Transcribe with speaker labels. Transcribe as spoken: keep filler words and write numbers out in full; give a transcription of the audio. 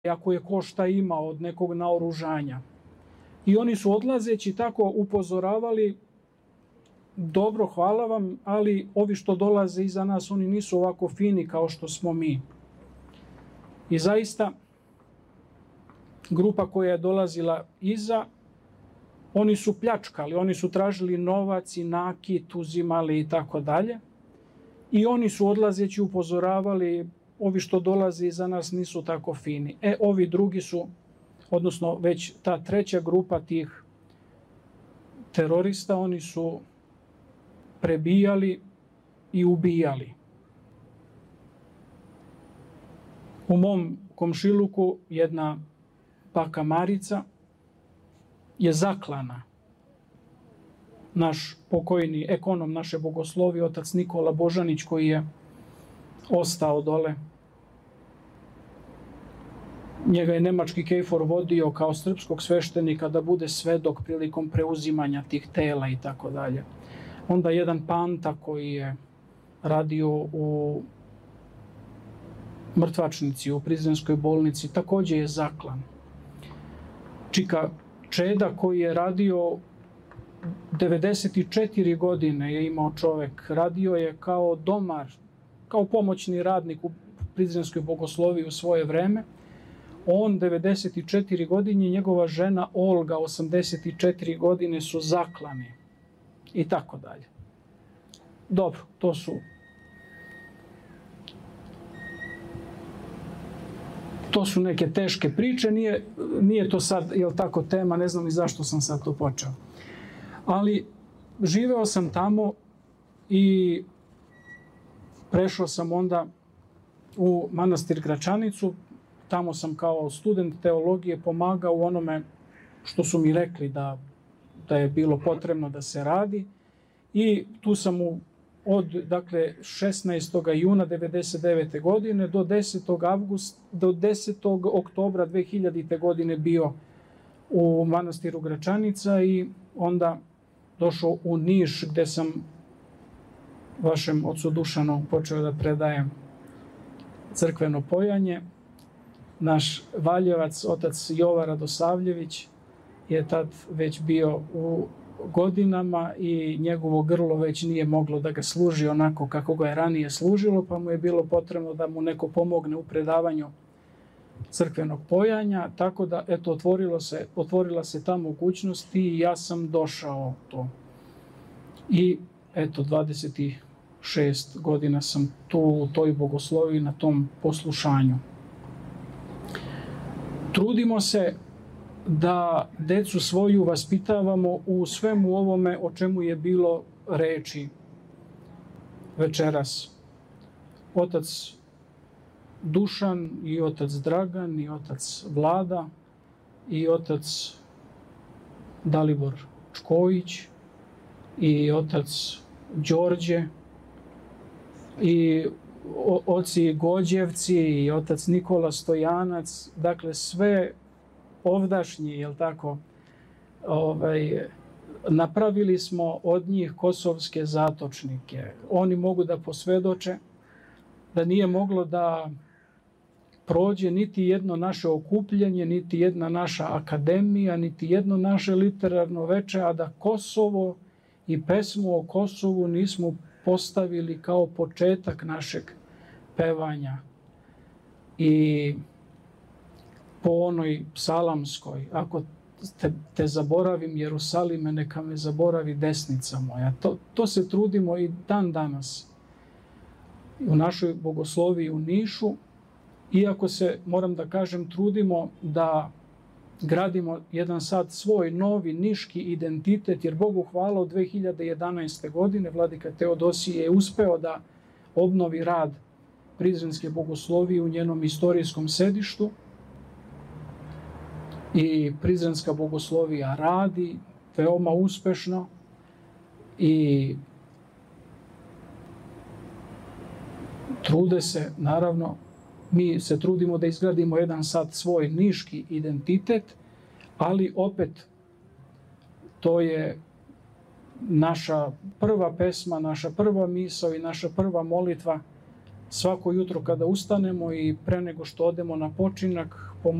Speaker 1: ako je ko šta ima od nekog naoružanja. I oni su odlazeći tako upozoravali, dobro, hvala vam, ali ovi što dolaze iza nas, oni nisu ovako fini kao što smo mi. I zaista, grupa koja je dolazila iza, oni su pljačkali, oni su tražili novac i nakit, uzimali i tako dalje. I oni su odlazeći upozoravali, ovi što dolaze iza nas nisu tako fini. E, ovi drugi su, odnosno već ta treća grupa tih terorista, oni su prebijali i ubijali. U mom komšiluku jedna baka Marica je zaklana. Naš pokojni ekonom naše bogoslovi, otac Nikola Božanić, koji je ostao dole. Njega je nemački Kejfor vodio kao srpskog sveštenika da bude svedok prilikom preuzimanja tih tela i tako dalje. Onda jedan Panta koji je radio u mrtvačnici, u Prizrenskoj bolnici, takođe je zaklan. Čika Čeda koji je radio devedeset četiri godine je imao čovek, radio je kao domar, kao pomoćni radnik u Prizrenskoj bogosloviji u svoje vreme. On devedeset četiri godine, njegova žena Olga osamdeset četiri godine su zaklani i tako dalje. Dobro, to su to su neke teške priče, nije, nije to sad, jel tako, tema, ne znam i zašto sam sad to počeo. Ali živeo sam tamo i prešao sam onda u manastir Gračanicu. Tamo sam kao student teologije pomagao u onome što su mi rekli da, da je bilo potrebno da se radi. I tu sam u, od dakle, šesnaestog juna devedeset devete godine do desetog avgusta, do desetog oktobra dve hiljadite godine bio u manastiru Gračanica i onda došao u Niš gde sam vašem ocu Dušanu počeo da predajem crkveno pojanje. Naš Valjevac, otac Jova Radosavljević, je tad već bio u godinama i njegovo grlo već nije moglo da ga služi onako kako ga je ranije služilo, pa mu je bilo potrebno da mu neko pomogne u predavanju crkvenog pojanja, tako da eto, otvorilo se, otvorila se ta mogućnost i ja sam došao to. I eto, dvadeset šest godina sam tu u toj bogosloviji na tom poslušanju. Trudimo se da decu svoju vaspitavamo u svemu ovome o čemu je bilo reči večeras. Otac Dušan i otac Dragan i otac Vlada i otac Dalibor Čkojić i otac Đorđe i oci Gođevci i otac Nikola Stojanac, dakle sve ovdašnji, jel tako, ovaj, napravili smo od njih kosovske zatočnike. Oni mogu da posvedoče da nije moglo da prođe niti jedno naše okupljanje, niti jedna naša akademija, niti jedno naše literarno veče, a da Kosovo i pesmu o Kosovu nismo postavili kao početak našeg pevanja. I po onoj psalamskoj, ako te, te zaboravim Jerusalime, neka me zaboravi desnica moja. To, to se trudimo i dan danas u našoj bogosloviji u Nišu, iako se, moram da kažem, trudimo da gradimo jedan sad svoj novi niški identitet, jer Bogu hvala od dve hiljade jedanaeste. godine vladika Teodosije je uspeo da obnovi rad Prizrenske bogoslovije u njenom istorijskom sedištu i Prizrenska bogoslovija radi veoma uspešno i trude se, naravno, mi se trudimo da izgradimo jedan sad svoj niški identitet, ali opet to je naša prva pesma, naša prva misao i naša prva molitva svako jutro kada ustanemo i pre nego što odemo na počinak,